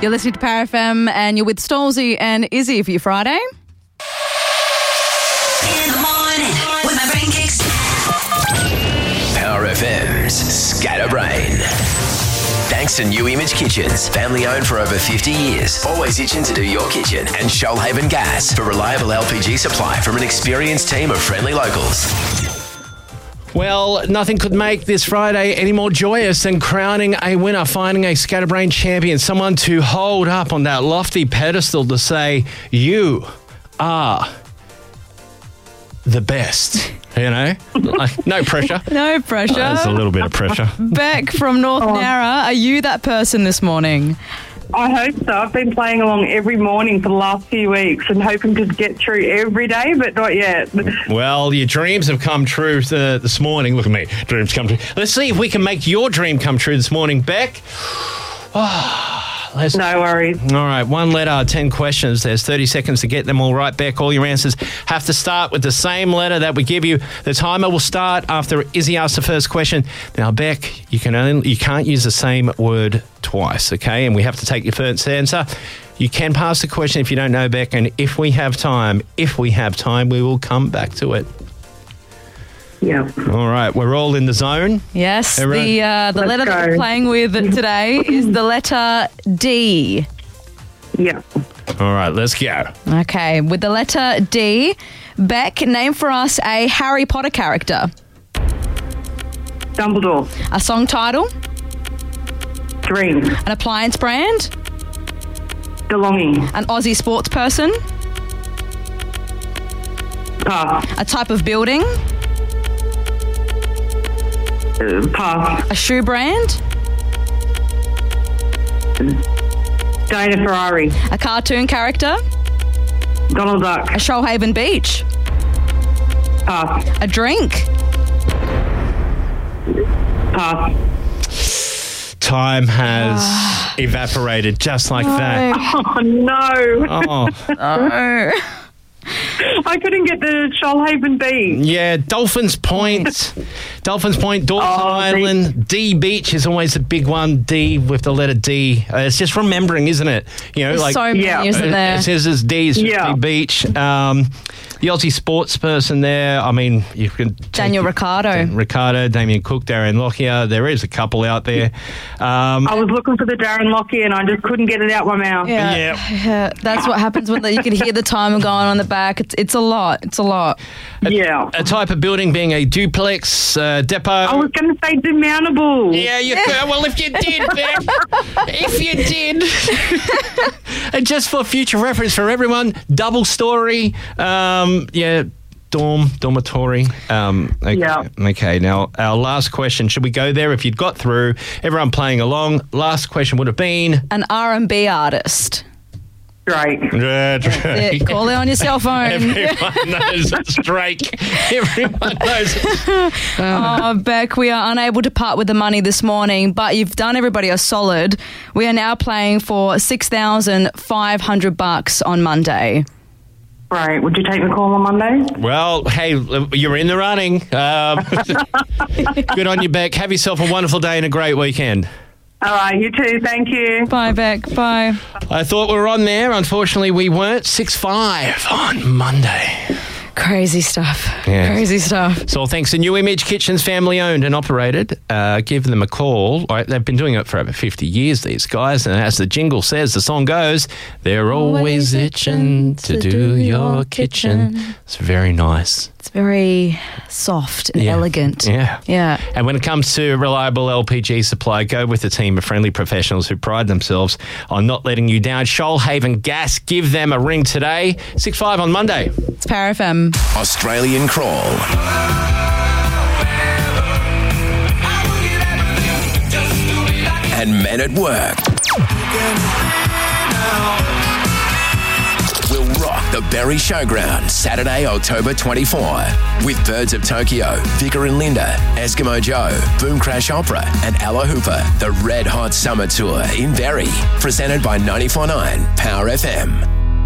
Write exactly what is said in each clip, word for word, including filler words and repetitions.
You're listening to Power F M and you're with Stolzy and Izzy for your Friday. In the morning, with my brain kicks. Power F M's Scatterbrain. Thanks to New Image Kitchens, family owned for over fifty years. Always itching to do your kitchen. And Shoalhaven Gas for reliable L P G supply from an experienced team of friendly locals. Well, nothing could make this Friday any more joyous than crowning a winner, finding a Scatterbrain champion, someone to hold up on that lofty pedestal to say, you are the best. You know? Like, no pressure. No pressure. Uh, there's a little bit of pressure. Beck from North Oh. Nara, are you that person this morning? I hope so. I've been playing along every morning for the last few weeks and hoping to get through every day, but not yet. Well, your dreams have come true uh, this morning. Look at me. Dreams come true. Let's see if we can make your dream come true this morning, Beck. Oh, let's... No worries. All right, one letter, ten questions. There's thirty seconds to get them all right, Beck. All your answers have to start with the same letter that we give you. The timer will start after Izzy asks the first question. Now, Beck, you can only you can't use the same word twice, okay? And we have to take your first answer. You can pass the question if you don't know, Beck, and if we have time, if we have time, we will come back to it. Yeah. All right, we're all in the zone. Yes, Everyone- the uh, the Let's letter that go. we're playing with today is the letter D. Yeah. All right, let's go. Okay, with the letter D, Beck, name for us a Harry Potter character. Dumbledore. A song title, Dream. an appliance brand, Belonging. an Aussie sports person, Pass. a type of building, Uh, pass. a shoe brand, Dana Ferrari. a cartoon character, Donald Duck. a Shoalhaven Beach, Pass. a drink. Pass. Time has evaporated just like that. Oh, no. Oh, Oh. I couldn't get the Shoalhaven Beach. yeah, Dolphins Point. Dolphins Point, Dawson Oh, Island, D Beach is always a big one. D with the letter D. Uh, it's just remembering, isn't it? You know, There's like so many, Yeah. isn't there? it says it's D, it's just Yeah. D Beach. Um, the Aussie sports person there, I mean, you can take Daniel Ricciardo. Dan- Ricciardo, Damien Cook, Darren Lockyer. There is a couple out there. Um, I was looking for the Darren Lockyer and I just couldn't get it out my mouth. Yeah, Yeah. yeah, that's what happens when the, you can hear the timer going on the back. It's it's a lot. It's a lot. Yeah. a type of building being a duplex, uh, depot. I was going to say demountable. Yeah, you could. Well, if you did, Beck, if you did. And just for future reference for everyone, double story, um, yeah, dorm, dormitory. Um, okay, Yeah. Okay, now our last question, should we go there? If you'd got through, everyone playing along, last question would have been... An R and B artist. Great. Yeah, Yeah, call it on your cell phone. Everyone knows it's Drake. Everyone knows it's... Oh, Beck, we are unable to part with the money this morning, but you've done everybody a solid. We are now playing for six thousand five hundred bucks on Monday. Great. Would you take the call on Monday? Well, hey, you're in the running. Um, good on you, Beck. Have yourself a wonderful day and a great weekend. All right. You too. Thank you. Bye, Beck. Bye. I thought we were on there. Unfortunately, we weren't. six five on Monday. Crazy stuff. Yeah. Crazy stuff. So thanks to New Image Kitchens, family owned and operated. Uh, give them a call. All right, they've been doing it for over fifty years, these guys. And as the jingle says, the song goes, they're always itching to do your kitchen. It's very nice. It's very soft and Yeah. elegant. Yeah. Yeah. And when it comes to reliable L P G supply, go with a team of friendly professionals who pride themselves on not letting you down. Shoalhaven Gas, give them a ring today. six five on Monday. It's Power F M. Australian Crawl. And Men at Work. We'll rock the Berry Showground Saturday, October twenty-fourth with Birds of Tokyo, Vicar and Linda, Eskimo Joe, Boom Crash Opera and Ella Hooper. The Red Hot Summer Tour in Berry. Presented by ninety-four point nine Power F M.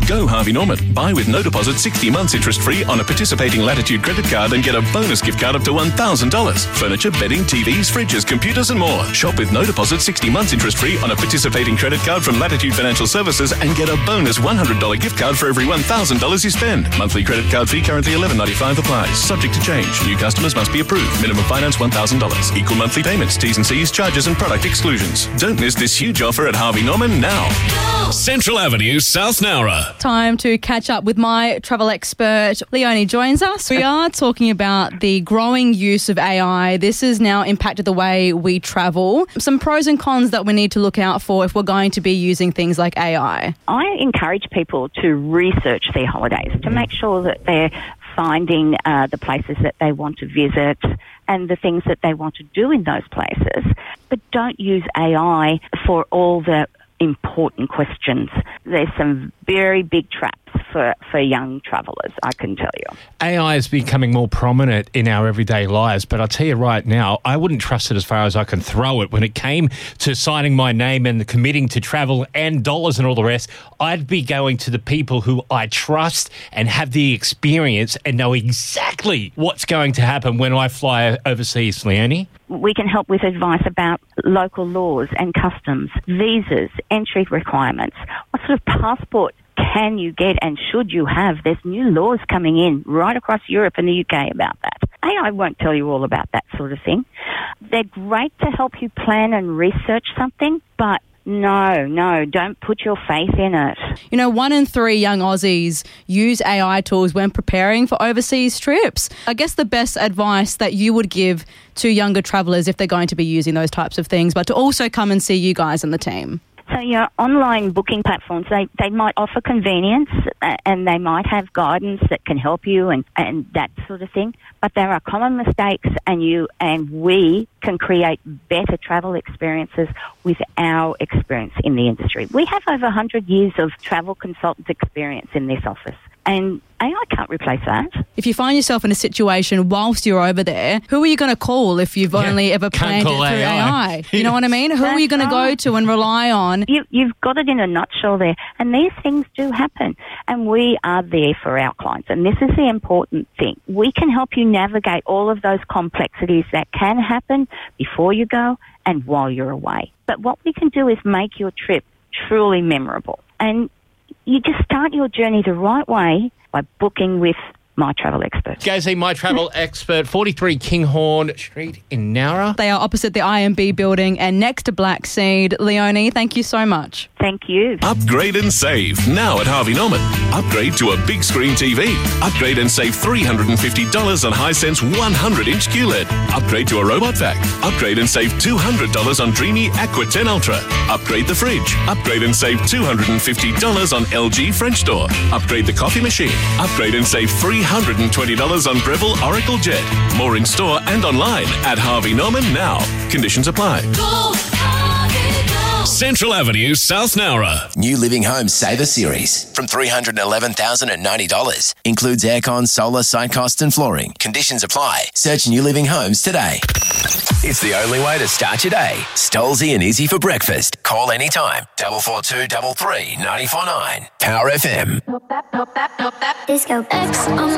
Go Harvey Norman. Buy with no deposit sixty months interest-free on a participating Latitude credit card and get a bonus gift card up to one thousand dollars. Furniture, bedding, T Vs, fridges, computers and more. Shop with no deposit sixty months interest-free on a participating credit card from Latitude Financial Services and get a bonus one hundred dollars gift card for every one thousand dollars you spend. Monthly credit card fee currently eleven dollars ninety-five applies. Subject to change. New customers must be approved. Minimum finance one thousand dollars. Equal monthly payments. T's and C's, charges and product exclusions. Don't miss this huge offer at Harvey Norman now. Central Avenue, South Nowra. Time to catch up with my travel expert. Leonie joins us. We are talking about the growing use of A I. This has now impacted the way we travel. Some pros and cons that we need to look out for if we're going to be using things like A I. I encourage people to research their holidays to make sure that they're finding uh, the places that they want to visit and the things that they want to do in those places. But don't use A I for all the important questions. There's some very big traps for, for young travellers, I can tell you. A I is becoming more prominent in our everyday lives, but I'll tell you right now, I wouldn't trust it as far as I can throw it. When it came to signing my name and committing to travel and dollars and all the rest, I'd be going to the people who I trust and have the experience and know exactly what's going to happen when I fly overseas, Leonie. We can help with advice about local laws and customs, visas, entry requirements. What sort of passport can you get and should you have? There's new laws coming in right across Europe and the U K about that. A I won't tell you all about that sort of thing. They're great to help you plan and research something, but no, no, don't put your faith in it. You know, one in three young Aussies use A I tools when preparing for overseas trips. I guess the best advice that you would give to younger travellers if they're going to be using those types of things, but to also come and see you guys and the team. So, you know, online booking platforms, they, they might offer convenience uh, and they might have guidance that can help you and, and that sort of thing. But there are common mistakes and you and we can create better travel experiences with our experience in the industry. We have over one hundred years of travel consultant experience in this office. And A I can't replace that. If you find yourself in a situation whilst you're over there, who are you going to call if you've yeah, only ever planned it through A I? A I? You know what I mean? Who are you going to go to and rely on? You, you've got it in a nutshell there. And these things do happen. And we are there for our clients. And this is the important thing. We can help you navigate all of those complexities that can happen before you go and while you're away. But what we can do is make your trip truly memorable. And you just start your journey the right way by booking with My Travel Expert. Go see My Travel Expert, forty-three Kinghorn Street in Nowra. They are opposite the I M B building and next to Black Seed. Leonie, thank you so much. Thank you. Upgrade and save now at Harvey Norman. Upgrade to a big screen T V. Upgrade and save three hundred fifty dollars on Hisense one hundred inch Q L E D. Upgrade to a robot vac. Upgrade and save two hundred dollars on Dreamy Aqua ten Ultra. Upgrade the fridge. Upgrade and save two hundred fifty dollars on L G French Door. Upgrade the coffee machine. Upgrade and save three hundred twenty dollars on Breville Oracle Jet. More in store and online at Harvey Norman now. Conditions apply. Go, Harvey, go. Central Avenue, South Nowra. New Living Homes Saver Series from three hundred eleven thousand ninety dollars. Includes aircon, solar, site costs and flooring. Conditions apply. Search New Living Homes today. It's the only way to start your day. Stolzy and Izzy for breakfast. Call anytime. double four two double three nine four nine. Power F M. Disco X on